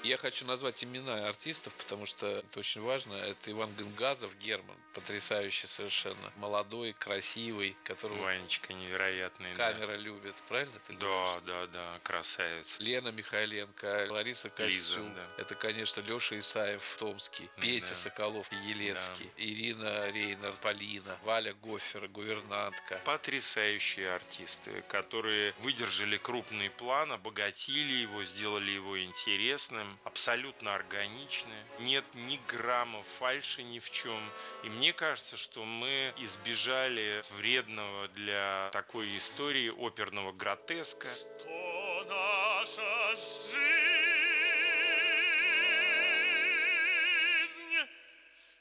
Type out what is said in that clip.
Я хочу назвать имена артистов, потому что это очень важно. Это Иван Гангазов, Герман, потрясающий совершенно, молодой, красивый, которого Ванечка невероятный, да. камера любит, правильно ты Да, говоришь? да, красавец. Лена Михайленко, Лариса Лиза, Костюк, да. это, конечно, Леша Исаев, Томский, Петя Да. Соколов, Елецкий, Ирина Рейнер, Полина, Валя Гофер, гувернантка. Потрясающие артисты, которые выдержали крупный план, обогатили его, сделали его интересным, абсолютно органичны. Нет ни грамма фальши ни в чем. И мне кажется, что мы избежали вредного для такой истории оперного гротеска. Что наша жизнь